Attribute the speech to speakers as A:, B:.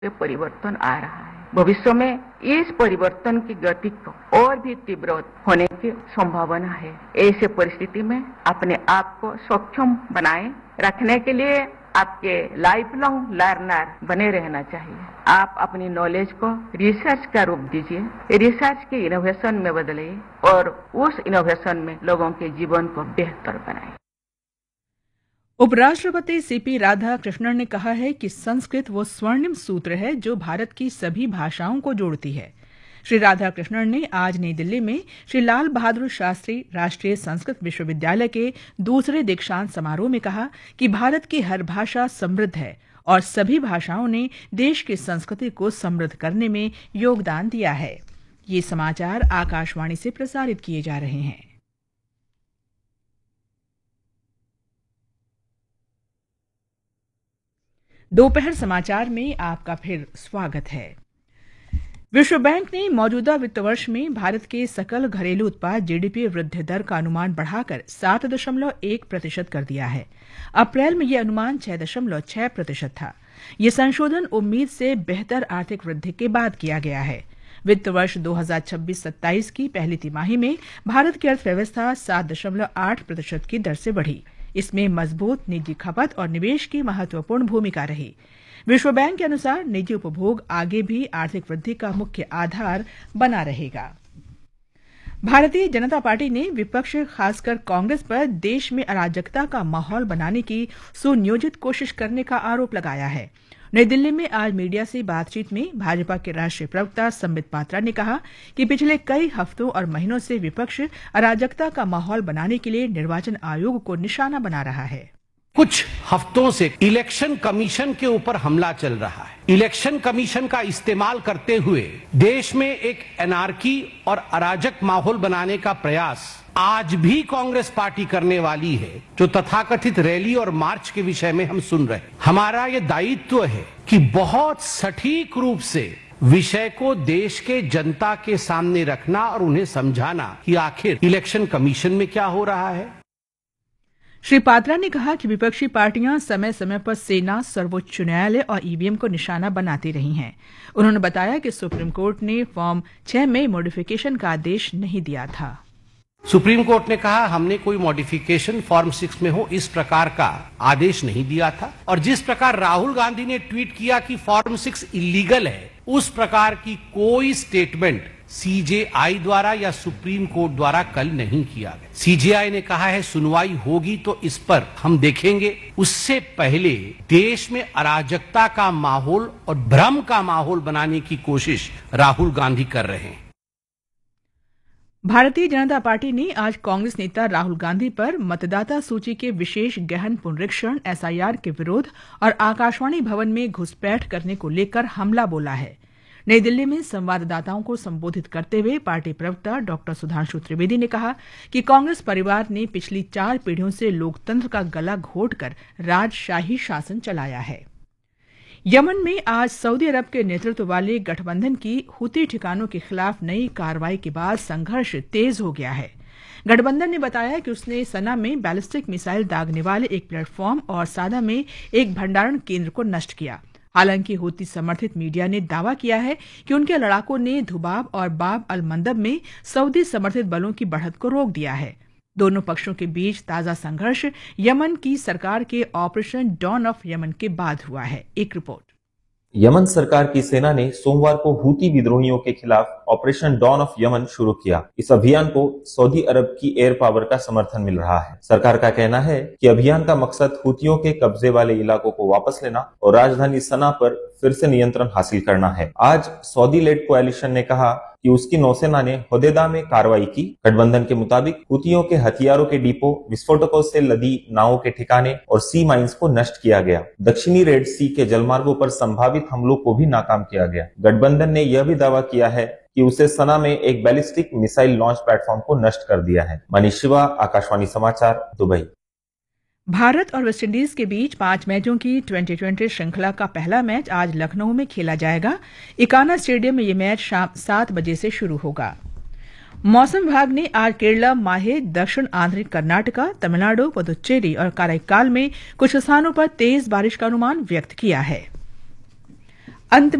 A: परिवर्तन आ रहा है। भविष्य में इस परिवर्तन की गति को और भी तीव्र होने की संभावना है। ऐसे परिस्थिति में अपने आप को सक्षम बनाए रखने के लिए आपके लाइफ लॉन्ग लर्नर बने रहना चाहिए। आप अपनी नॉलेज को रिसर्च का रूप दीजिए, रिसर्च के इनोवेशन में बदलिए और उस इनोवेशन में लोगों के जीवन को बेहतर बनाए।
B: उपराष्ट्रपति सीपी राधाकृष्णन ने कहा है कि संस्कृत वो स्वर्णिम सूत्र है जो भारत की सभी भाषाओं को जोड़ती है। श्री राधाकृष्णन ने आज नई दिल्ली में श्री लाल बहादुर शास्त्री राष्ट्रीय संस्कृत विश्वविद्यालय के दूसरे दीक्षांत समारोह में कहा कि भारत की हर भाषा समृद्ध है और सभी भाषाओं ने देश की संस्कृति को समृद्ध करने में योगदान दिया है। ये समाचार आकाशवाणी से प्रसारित किए जा रहे हैं। दोपहर समाचार में आपका फिर स्वागत है। विश्व बैंक ने मौजूदा वित्त वर्ष में भारत के सकल घरेलू उत्पाद जीडीपी वृद्धि दर का अनुमान बढ़ाकर 7.1% कर दिया है। अप्रैल में यह अनुमान 6.6% था। यह संशोधन उम्मीद से बेहतर आर्थिक वृद्धि के बाद किया गया है। वित्त वर्ष 2026-27 की पहली तिमाही में भारत की अर्थव्यवस्था 7.8% की दर से बढ़ी। इसमें मजबूत निजी खपत और निवेश की महत्वपूर्ण भूमिका रही। विश्व बैंक के अनुसार निजी उपभोग आगे भी आर्थिक वृद्धि का मुख्य आधार बना रहेगा। भारतीय जनता पार्टी ने विपक्ष खासकर कांग्रेस पर देश में अराजकता का माहौल बनाने की सुनियोजित कोशिश करने का आरोप लगाया है। नई दिल्ली में आज मीडिया से बातचीत में भाजपा के राष्ट्रीय प्रवक्ता संबित पात्रा ने कहा कि पिछले कई हफ्तों और महीनों से विपक्ष अराजकता का माहौल बनाने के लिए निर्वाचन आयोग को निशाना बना रहा है।
C: कुछ हफ्तों से इलेक्शन कमीशन के ऊपर हमला चल रहा है। इलेक्शन कमीशन का इस्तेमाल करते हुए देश में एक एनार्की और अराजक माहौल बनाने का प्रयास आज भी कांग्रेस पार्टी करने वाली है, जो तथाकथित रैली और मार्च के विषय में हम सुन रहे हैं। हमारा ये दायित्व है कि बहुत सटीक रूप से विषय को देश के जनता के सामने रखना और उन्हें समझाना कि आखिर इलेक्शन कमीशन में क्या हो रहा है।
B: श्री पात्रा ने कहा कि विपक्षी पार्टियां समय समय पर सेना, सर्वोच्च न्यायालय और ईवीएम को निशाना बनाती रही हैं। उन्होंने बताया कि सुप्रीम कोर्ट ने फॉर्म 6 में मॉडिफिकेशन का आदेश नहीं दिया था।
C: सुप्रीम कोर्ट ने कहा हमने कोई मॉडिफिकेशन फॉर्म 6 में हो इस प्रकार का आदेश नहीं दिया था, और जिस प्रकार राहुल गांधी ने ट्वीट किया कि फॉर्म 6 इलीगल है, उस प्रकार की कोई स्टेटमेंट सीजेआई द्वारा या सुप्रीम कोर्ट द्वारा कल नहीं किया गया। सीजेआई ने कहा है सुनवाई होगी तो इस पर हम देखेंगे। उससे पहले देश में अराजकता का माहौल और भ्रम का माहौल बनाने की कोशिश राहुल गांधी कर रहे हैं।
B: भारतीय जनता पार्टी ने आज कांग्रेस नेता राहुल गांधी पर मतदाता सूची के विशेष गहन पुनरीक्षण एसआईआर के विरोध और आकाशवाणी भवन में घुसपैठ करने को लेकर हमला बोला है। नई दिल्ली में संवाददाताओं को संबोधित करते हुए पार्टी प्रवक्ता डॉक्टर सुधांशु त्रिवेदी ने कहा कि कांग्रेस परिवार ने पिछली 4 पीढ़ियों से लोकतंत्र का गला घोटकर राजशाही शासन चलाया है। यमन में आज सऊदी अरब के नेतृत्व वाले गठबंधन की हुती ठिकानों के खिलाफ नई कार्रवाई के बाद संघर्ष तेज हो गया है। गठबंधन ने बताया कि उसने सना में बैलिस्टिक मिसाइल दागने वाले एक प्लेटफॉर्म और सादा में एक भंडारण केंद्र को नष्ट किया। हालांकि हुती समर्थित मीडिया ने दावा किया है कि उनके लड़ाकों ने धुबाब और बाब अल मंदब में सऊदी समर्थित बलों की बढ़त को रोक दिया है। दोनों पक्षों के बीच ताजा संघर्ष यमन की सरकार के ऑपरेशन डॉन ऑफ यमन के बाद हुआ है। एक रिपोर्ट।
D: यमन सरकार की सेना ने सोमवार को हूती विद्रोहियों के खिलाफ ऑपरेशन डॉन ऑफ यमन शुरू किया। इस अभियान को सऊदी अरब की एयर पावर का समर्थन मिल रहा है। सरकार का कहना है कि अभियान का मकसद हूतियों के कब्जे वाले इलाकों को वापस लेना और राजधानी सना पर फिर से नियंत्रण हासिल करना है। आज सऊदी लेड कोएलिशन ने कहा कि उसकी नौसेना ने होदेदा में कार्रवाई की। गठबंधन के मुताबिक हुतियों के हथियारों के डिपो, विस्फोटकों से लदी नावों के ठिकाने और सी माइंस को नष्ट किया गया। दक्षिणी रेड सी के जलमार्गों पर संभावित हमलों को भी नाकाम किया गया। गठबंधन ने यह भी दावा किया है कि उसे सना में एक बैलिस्टिक मिसाइल लॉन्च प्लेटफॉर्म को नष्ट कर दिया है। मनीष शिवा, आकाशवाणी समाचार, दुबई।
B: भारत और वेस्टइंडीज के बीच 5 मैचों की 2020 श्रृंखला का पहला मैच आज लखनऊ में खेला जाएगा। इकाना स्टेडियम में यह मैच शाम 7 बजे से शुरू होगा। मौसम विभाग ने आज केरला, माहे, दक्षिण आंध्र कर्नाटका, तमिलनाडु, पुदुचेरी और कराईकाल में कुछ स्थानों पर तेज बारिश का अनुमान व्यक्त किया है। अंत